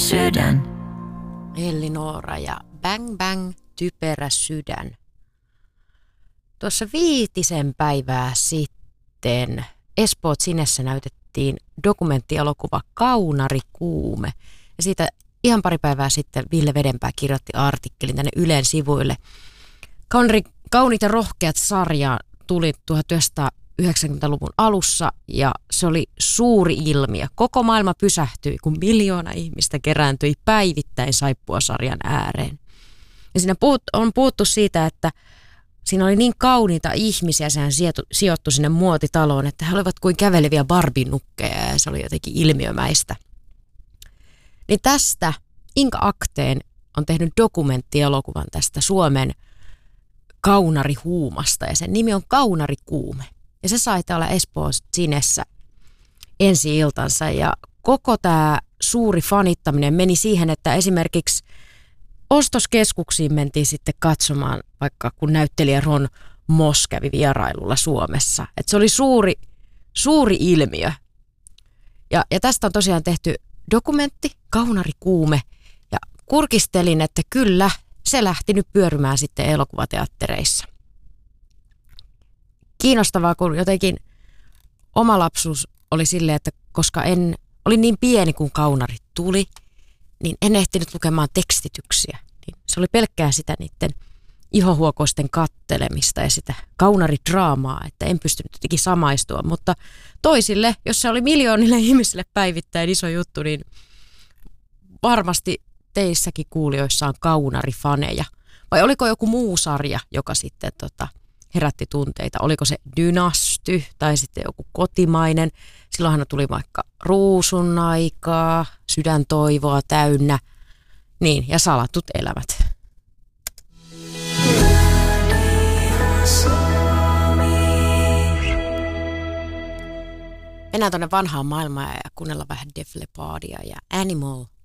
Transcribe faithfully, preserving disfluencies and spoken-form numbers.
sydän. Elli-Noora ja Bang Bang, typerä sydän. Tuossa viitisen päivää sitten Espoot Sinessä näytettiin dokumenttielokuva Kaunarikuume. Ja siitä ihan pari päivää sitten Ville Vedenpää kirjoitti artikkelin tänne Ylen sivuille. Kaunari, Kauniit ja rohkeat -sarja tuli tuhatyhdeksänsataayhdeksänkymmentäluvun alussa ja se oli suuri ilmiö. Koko maailma pysähtyi, kun miljoona ihmistä kerääntyi päivittäin Saippua-sarjan ääreen. Ja siinä puhut, on puhuttu siitä, että siinä oli niin kauniita ihmisiä, sehän sijoittui sinne muotitaloon, että he olivat kuin käveleviä barbinukkeja ja se oli jotenkin ilmiömäistä. Niin tästä Inka Akteen on tehnyt dokumenttielokuvan tästä Suomen kaunarihuumasta ja sen nimi on Kaunarikuume. Ja se sai täällä Espoon Sinessä ensi-iltansa ja koko tämä suuri fanittaminen meni siihen, että esimerkiksi ostoskeskuksiin mentiin sitten katsomaan, vaikka kun näyttelijä Ron Moss kävi vierailulla Suomessa. Et se oli suuri, suuri ilmiö. Ja, ja tästä on tosiaan tehty dokumentti, Kaunarikuume, ja kurkistelin, että kyllä, se lähti nyt pyörymään sitten elokuvateattereissa. Kiinnostavaa, kun jotenkin oma lapsuus oli silleen, että koska en, olin niin pieni kun Kaunarit tuli, niin en ehtinyt lukemaan tekstityksiä. Niin se oli pelkkää sitä niiden ihohuokoisten kattelemista ja sitä kaunaridraamaa, että en pystynyt jotenkin samaistua. Mutta toisille, jos se oli miljoonille ihmisille päivittäin iso juttu, niin varmasti teissäkin kuulijoissa on kaunarifaneja. Vai oliko joku muu sarja, joka sitten tota, herätti tunteita? Oliko se Dynasty tai sitten joku kotimainen? Silloinhan tuli vaikka Ruusun aikaa, Sydäntoivoa täynnä, niin, ja Salatut elämät. Mennään tuonne vanhaan maailmaan ja kuunnella vähän Def Leppardia ja Animal.